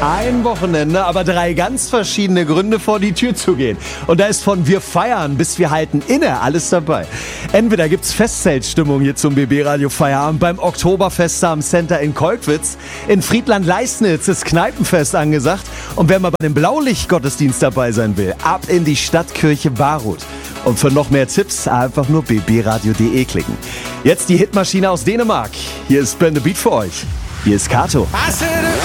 ein Wochenende, aber 3 ganz verschiedene Gründe, vor die Tür zu gehen. Und da ist von wir feiern bis wir halten inne alles dabei. Entweder gibt's Festzeltstimmung hier zum BB Radio Feierabend beim Oktoberfest am Center in Kolkwitz. In Friedland-Leisnitz ist Kneipenfest angesagt. Und wer mal bei dem Blaulicht-Gottesdienst dabei sein will, ab in die Stadtkirche Baruth. Und für noch mehr Tipps einfach nur bbradio.de klicken. Jetzt die Hitmaschine aus Dänemark. Hier ist Ben the Beat für euch. Hier ist Kato.